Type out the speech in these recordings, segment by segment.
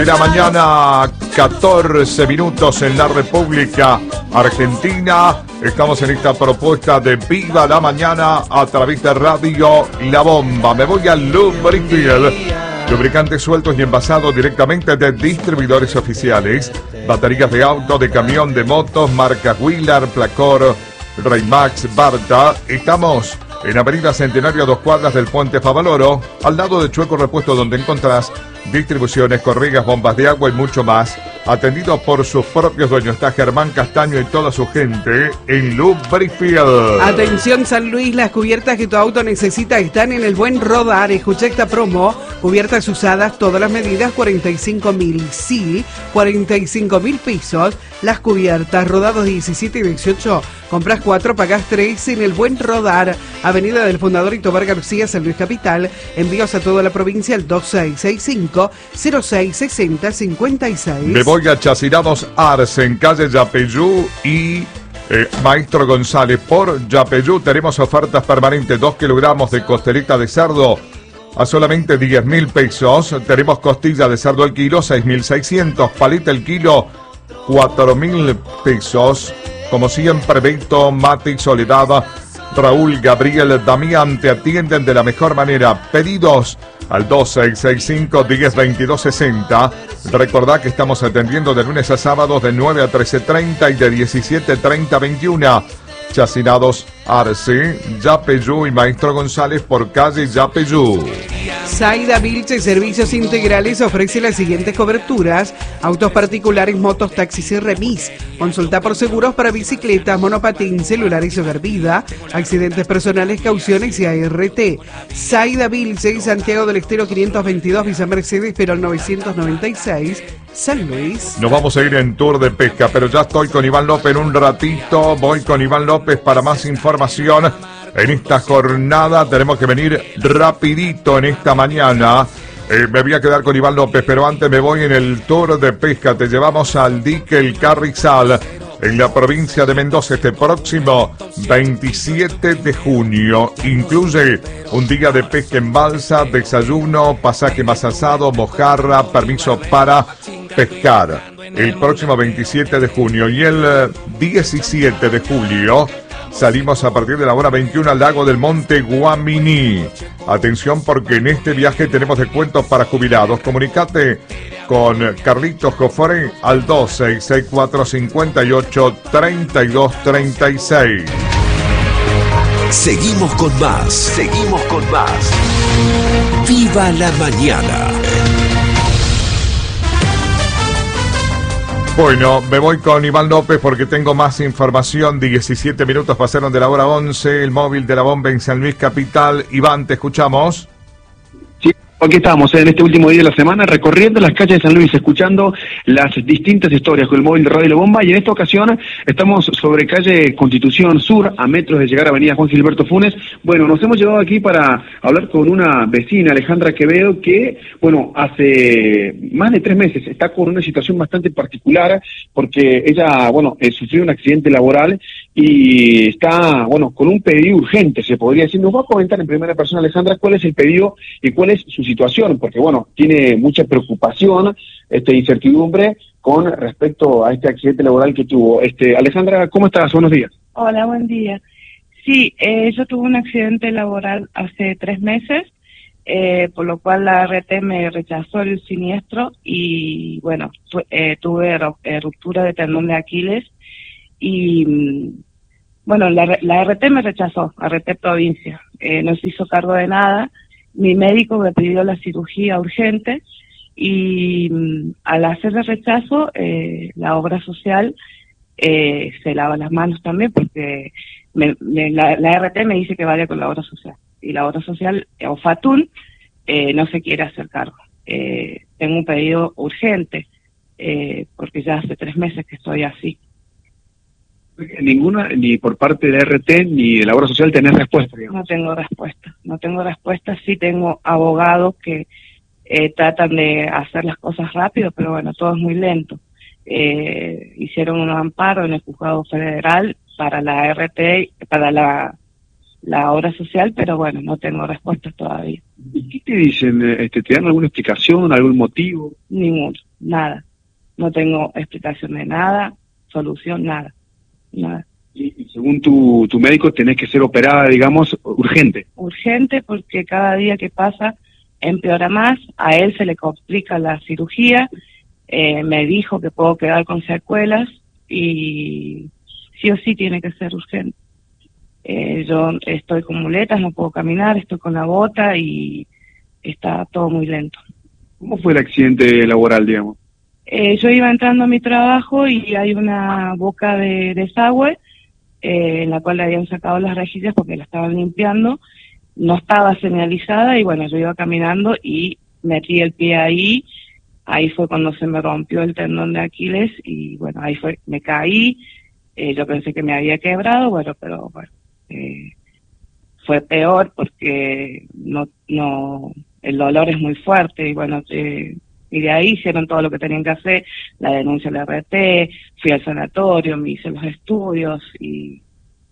De la mañana, 14 minutos en la República Argentina. Estamos en esta propuesta de Viva la Mañana a través de Radio La Bomba. Me voy a Lubrifield. Lubricantes sueltos y envasados directamente de distribuidores oficiales. Baterías de auto, de camión, de motos, marcas Wheeler, Placor, Raymax, Barta. Estamos en Avenida Centenario, a 2 cuadras del Puente Favaloro, al lado de Chueco Repuesto, donde encontrás distribuciones, corregas, bombas de agua y mucho más. Atendido por sus propios dueños, está Germán Castaño y toda su gente en Lubrifield. Atención San Luis, las cubiertas que tu auto necesita están en el Buen Rodar. Escucha esta promo: cubiertas usadas, todas las medidas, 45.000, sí, 45.000 pesos. Las cubiertas, rodados 17 y 18, compras 4, pagás 3 en el Buen Rodar. Avenida del Fundador Itobar García, San Luis Capital. Envíos a toda la provincia al 2665-066056. Me voy a Chacinados Arce, en calle Yapeyú y Maestro González. Por Yapeyú tenemos ofertas permanentes: 2 kilogramos de costeleta de cerdo a solamente 10.000 pesos. Tenemos costilla de cerdo al kilo, 6.600. Paleta el kilo, 4.000 pesos. Como siempre, Beto, Mati, Soledad, Raúl, Gabriel, Damián te atienden de la mejor manera. Pedidos al 2665-102260. Recordá que estamos atendiendo de lunes a sábados de 9 a 13:30 y de 17:30 a 21. Chacinados Arce, Yapeyú y Maestro González por calle Yapeyú. Saida Vilche Servicios Integrales ofrece las siguientes coberturas: autos particulares, motos, taxis y remis. Consulta por seguros para bicicletas, monopatín, celulares y hogar vida, accidentes personales, cauciones y ART. Saida Vilche, Santiago del Estero 522, Villa Mercedes, pero al 996, San Luis. Nos vamos a ir en tour de pesca, pero ya estoy con Iván López en un ratito. Voy con Iván López para más información. En esta jornada tenemos que venir rapidito en esta mañana. Me voy a quedar con Iván López, pero antes me voy en el tour de pesca. Te llevamos al dique El Carrizal, en la provincia de Mendoza, este próximo 27 de junio. Incluye un día de pesca en balsa, desayuno, pasaje más asado, mojarra, permiso para pescar. El próximo 27 de junio y el 17 de julio salimos a partir de la hora 21 al lago del Monte Guaminí. Atención, porque en este viaje tenemos descuentos para jubilados. Comunicate con Carlitos Cofore al 2664583236. Seguimos con más. Seguimos con más. ¡Viva la mañana! Bueno, me voy con Iván López porque tengo más información. 17 minutos pasaron de la hora 11. El móvil de la bomba en San Luis Capital. Iván, te escuchamos. Sí, aquí estamos en este último día de la semana recorriendo las calles de San Luis, escuchando las distintas historias con el móvil de Radio La Bomba, y en esta ocasión estamos sobre calle Constitución Sur, a metros de llegar a avenida Juan Gilberto Funes. Bueno, nos hemos llevado aquí para hablar con una vecina, Alejandra Quevedo, que, bueno, hace más de 3 meses está con una situación bastante particular, porque ella, bueno, sufrió un accidente laboral y está, bueno, con un pedido urgente, se podría decir. Nos va a comentar en primera persona, Alejandra, cuál es el pedido y cuál es su situación, porque, bueno, tiene mucha preocupación, incertidumbre con respecto a este accidente laboral que tuvo. Alejandra, ¿cómo estás? Buenos días. Hola, buen día. Sí, yo tuve un accidente laboral hace 3 meses, por lo cual la ART me rechazó el siniestro y, bueno, tuve ruptura de tendón de Aquiles y, bueno, la ART me rechazó, ART provincia, no se hizo cargo de nada. Mi médico me pidió la cirugía urgente y al hacer el rechazo, la obra social se lava las manos también, porque la RT me dice que vaya con la obra social, y la obra social, o FATUN, no se quiere hacer cargo. Tengo un pedido urgente, porque ya hace 3 meses que estoy así. Ninguna, ni por parte de la RT ni de la obra social, tenés respuesta, digamos. No tengo respuesta. Sí tengo abogados que tratan de hacer las cosas rápido, pero bueno, todo es muy lento. Hicieron un amparo en el juzgado federal para la RT, para la obra social, pero bueno, no tengo respuestas todavía. ¿Y qué te dicen? ¿Te dan alguna explicación, algún motivo? nada. No tengo explicación de nada, solución, nada. Y según tu médico tenés que ser operada, digamos, urgente. Urgente, porque cada día que pasa empeora más. A él se le complica la cirugía. Me dijo que puedo quedar con secuelas y sí o sí tiene que ser urgente. Yo estoy con muletas, no puedo caminar, estoy con la bota y está todo muy lento. ¿Cómo fue el accidente laboral, digamos? Yo iba entrando a mi trabajo y hay una boca de desagüe en la cual le habían sacado las rejillas porque la estaban limpiando. No estaba señalizada y bueno, yo iba caminando y metí el pie ahí. Ahí fue cuando se me rompió el tendón de Aquiles y bueno, ahí fue, me caí. Yo pensé que me había quebrado, bueno, pero bueno, fue peor porque no, el dolor es muy fuerte y bueno, y de ahí hicieron todo lo que tenían que hacer, la denuncia a la RT, fui al sanatorio, me hice los estudios y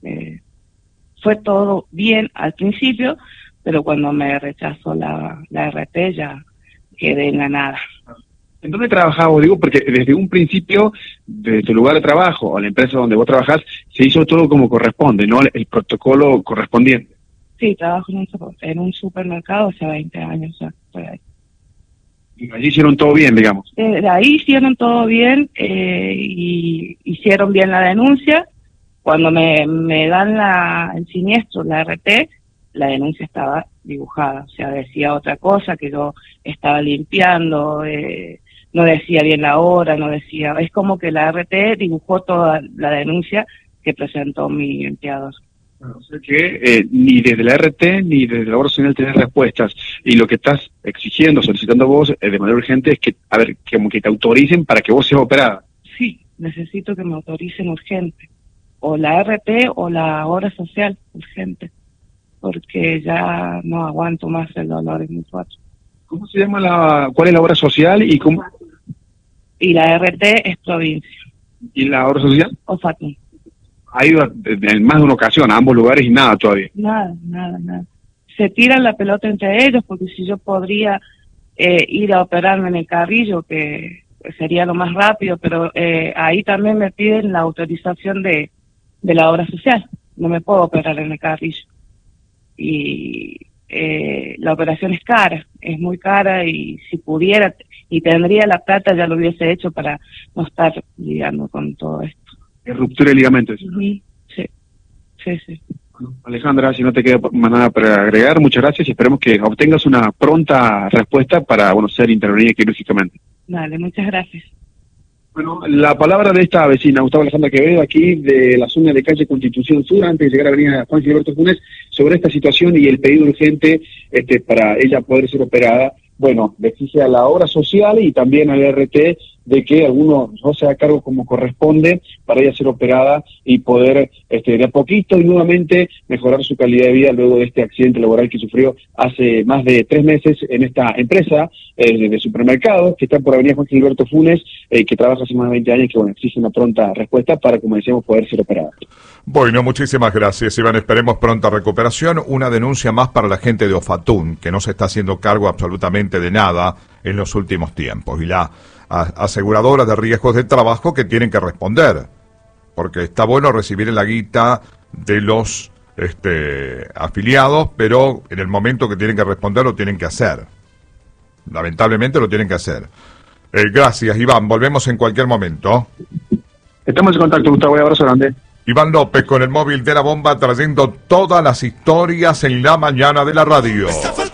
fue todo bien al principio, pero cuando me rechazó la RT ya quedé en la nada. ¿En dónde trabajás vos? Digo, porque desde un principio, de tu lugar de trabajo o la empresa donde vos trabajás, se hizo todo como corresponde, ¿no? El protocolo correspondiente. Sí, trabajo en un supermercado hace 20 años ya, estoy ahí. Y allí hicieron todo bien, digamos. De ahí hicieron todo bien y hicieron bien la denuncia. Cuando me dan el siniestro, la RT, la denuncia estaba dibujada. O sea, decía otra cosa, que yo estaba limpiando, no decía bien la hora, no decía... Es como que la RT dibujó toda la denuncia que presentó mi empleador. O sea que ni desde la RT ni desde la obra social tenés respuestas, y lo que estás exigiendo, solicitando vos de manera urgente es que, a ver, como que te autoricen para que vos seas operada. Sí, necesito que me autoricen urgente, o la RT o la obra social urgente, porque ya no aguanto más el dolor en mi cuerpo. ¿Cómo se llama cuál es la obra social y cómo? Y la RT es provincia. ¿Y la obra social? Ofatum. Ha ido en más de una ocasión a ambos lugares y nada todavía. Nada. Se tiran la pelota entre ellos, porque si yo podría ir a operarme en el Carrillo, que sería lo más rápido, pero ahí también me piden la autorización de la obra social. No me puedo operar en el Carrillo. Y la operación es cara, es muy cara, y si pudiera y tendría la plata ya lo hubiese hecho para no estar lidiando con todo esto. ¿Es ruptura de ligamentos? Sí. Bueno, Alejandra, si no te queda más nada para agregar, muchas gracias y esperemos que obtengas una pronta respuesta para, ser intervenida quirúrgicamente. Dale, muchas gracias. Bueno, la palabra de esta vecina, Gustavo Alejandra Quevedo, aquí de la zona de calle Constitución Sur, antes de llegar a avenida Juan Gilberto Funes, sobre esta situación y el pedido urgente para ella poder ser operada. Bueno, le exige a la obra social y también al RT de que alguno no se haga cargo como corresponde para ella ser operada y poder de a poquito y nuevamente mejorar su calidad de vida luego de este accidente laboral que sufrió hace más de 3 meses en esta empresa de supermercados que está por avenida Juan Gilberto Funes, que trabaja hace más de 20 años, que exige una pronta respuesta para, como decíamos, poder ser operada. Bueno, muchísimas gracias, Iván. Esperemos pronta recuperación. Una denuncia más para la gente de Ofatum, que no se está haciendo cargo absolutamente de nada en los últimos tiempos. Y la aseguradora de riesgos de trabajo que tienen que responder. Porque está bueno recibir la guita de los afiliados, pero en el momento que tienen que responder lo tienen que hacer. Lamentablemente lo tienen que hacer. Gracias, Iván. Volvemos en cualquier momento. Estamos en contacto, Gustavo. Un abrazo grande. Iván López con el móvil de la bomba, trayendo todas las historias en la mañana de la radio.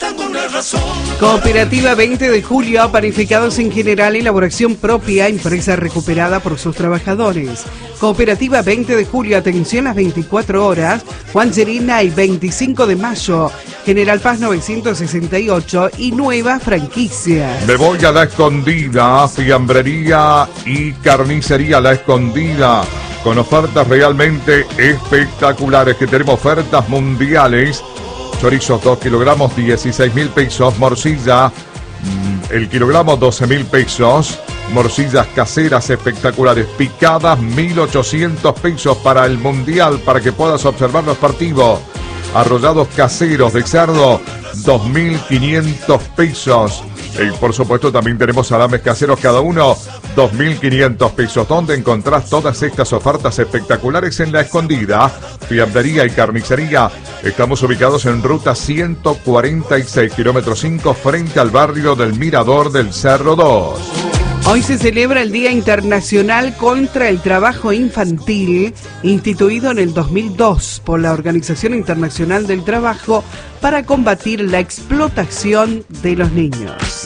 Cooperativa 20 de Julio, panificados en general, elaboración propia, empresa recuperada por sus trabajadores. Cooperativa 20 de Julio, atención las 24 horas, Juan Serena y 25 de mayo, General Paz 968 y nueva franquicia. Me voy a La Escondida, fiambrería y carnicería La Escondida, con ofertas realmente espectaculares, que tenemos ofertas mundiales. Chorizos 2 kilogramos, 16.000 pesos. Morcilla, el kilogramo, 12.000 pesos. Morcillas caseras espectaculares, picadas, 1.800 pesos para el mundial, para que puedas observar los partidos. Arrollados caseros de cerdo, 2.500 pesos. Y por supuesto también tenemos salames caseros, cada uno 2.500 pesos. ¿Dónde encontrás todas estas ofertas espectaculares? En La Escondida, fiambrería y carnicería. Estamos ubicados en ruta 146, kilómetro 5, frente al barrio del Mirador del Cerro 2. Hoy se celebra el Día Internacional contra el Trabajo Infantil, instituido en el 2002 por la Organización Internacional del Trabajo para combatir la explotación de los niños.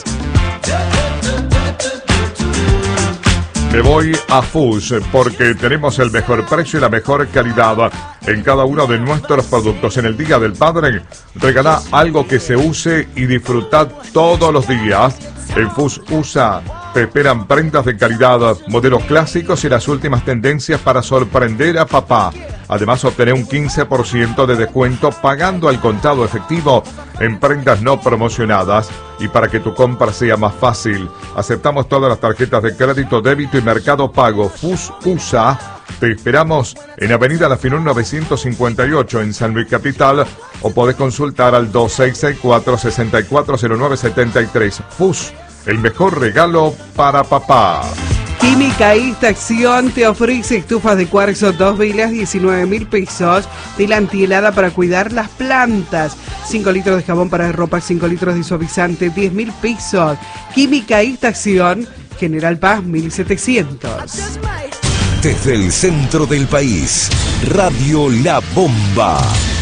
Me voy a FUS porque tenemos el mejor precio y la mejor calidad en cada uno de nuestros productos. En el Día del Padre, regalá algo que se use y disfrutad todos los días. En FUS USA te esperan prendas de calidad, modelos clásicos y las últimas tendencias para sorprender a papá. Además, obtener un 15% de descuento pagando al contado efectivo en prendas no promocionadas. Y para que tu compra sea más fácil, aceptamos todas las tarjetas de crédito, débito y Mercado Pago. FUS USA. Te esperamos en Avenida La Finún 958 en San Luis Capital, o podés consultar al 2664-640973. FUS, el mejor regalo para papá. Química Estación te ofrece estufas de cuarzo 2 velas, 19.000 pesos, tela antihelada para cuidar las plantas, 5 litros de jabón para ropa, 5 litros de suavizante, 10.000 pesos. Química Estación, General Paz 1700. Desde el centro del país, Radio La Bomba.